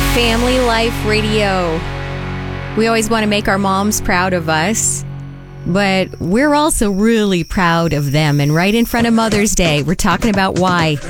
Family Life Radio. We always want to make our moms proud of us, but we're also really proud of them. And right in front of Mother's Day, we're talking about why.